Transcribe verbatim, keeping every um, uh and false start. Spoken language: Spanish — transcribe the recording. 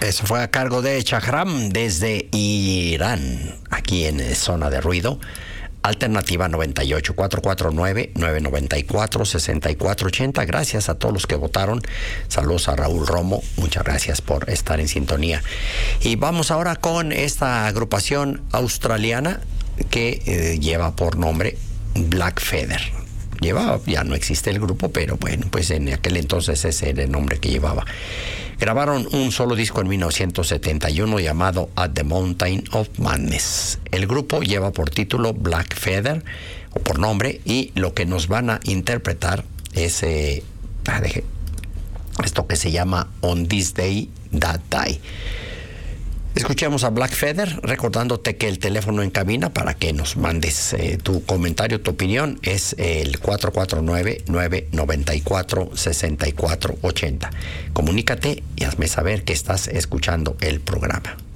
Eso fue a cargo de Chahram desde Irán, aquí en Zona de Ruido. Alternativa noventa y ocho, cuatro cuatro nueve, nueve nueve cuatro, seis cuatro ocho cero. Gracias a todos los que votaron. Saludos a Raúl Romo. Muchas gracias por estar en sintonía. Y vamos ahora con esta agrupación australiana que eh, lleva por nombre Black Feather. Llevaba, ya no existe el grupo, pero bueno, pues en aquel entonces ese era el nombre que llevaba. Grabaron un solo disco en mil novecientos setenta y uno llamado At the Mountain of Madness. El grupo lleva por título Black Feather, o por nombre, y lo que nos van a interpretar es eh, ah, deje, esto que se llama On This Day That Die. Escuchemos a Black Feather, recordándote que el teléfono en cabina para que nos mandes eh, tu comentario, tu opinión, es el cuatro cuatro nueve, nueve nueve cuatro, seis cuatro ocho cero. Comunícate y hazme saber que estás escuchando el programa.